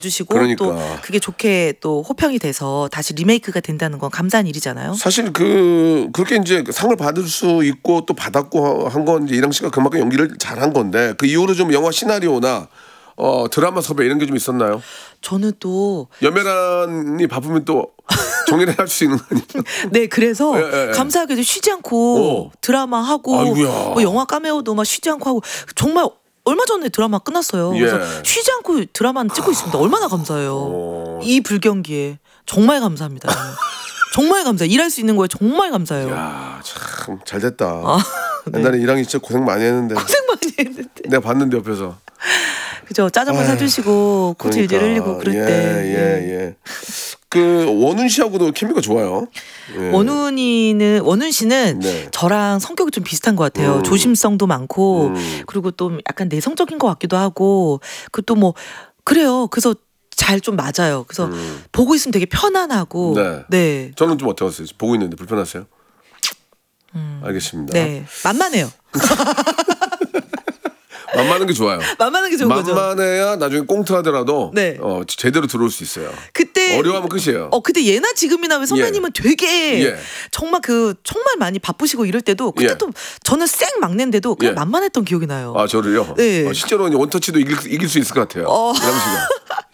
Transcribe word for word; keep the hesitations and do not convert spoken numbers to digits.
주시고 그러니까. 또 그게 좋게 또 호평이 돼서 다시 리메이크가 된다는 건 감사한 일이잖아요. 사실 그 그렇게 이제 상을 받을 수 있고 또 받았고 한 건 이제 이랑 씨가 그만큼 연기를 잘한 건데 그 이후로 좀 영화 시나리오나 어 드라마 섭외 이런 게 좀 있었나요? 저는 또 연매란이 바쁘면 또 정리를 할 수 있는 거 아니에요? 네, 그래서 예, 예. 감사하게도 쉬지 않고 오. 드라마 하고 아이고야. 뭐 영화 카메오도 막 쉬지 않고 하고 정말 얼마 전에 드라마 끝났어요. 예. 그래서 쉬지 않고 드라마는 찍고 있습니다. 얼마나 감사해요. 오. 이 불경기에 정말 감사합니다. 정말 감사해요. 일할 수 있는 거에 정말 감사해요. 야, 참 잘됐다. 아, 네. 옛날에 이랑이 진짜 고생 많이 했는데 고생 많이 했는데. 내가 봤는데 옆에서. 그죠. 짜장면 아유, 사주시고 코트 그러니까. 일질 흘리고 그럴 예, 때. 예, 예. 그 원훈 씨하고도 케미가 좋아요. 예. 원훈이는 원훈 씨는 네. 저랑 성격이 좀 비슷한 것 같아요. 음. 조심성도 많고 음. 그리고 또 약간 내성적인 것 같기도 하고 그 또 뭐 그래요. 그래서 잘 좀 맞아요. 그래서 음. 보고 있으면 되게 편안하고 네. 네, 저는 좀 어떠세요? 보고 있는데 불편하세요? 음. 알겠습니다. 네. 만만해요. 만만한 게 좋아요. 만만한 게 좋은 거죠. 만만해야 나중에 꽁트하더라도 네. 어, 제대로 들어올 수 있어요. 그때 어려워하면 끝이에요. 어 그때 예나 지금이나 왜 선배님은 되게 예. 정말 그 정말 많이 바쁘시고 이럴 때도 그때 예. 또 저는 쌩 막내인데도 그냥 예. 만만했던 기억이 나요. 아 저를요? 네. 어, 실제로 원터치도 이길, 이길 수 있을 것 같아요. 어. 이랑 씨가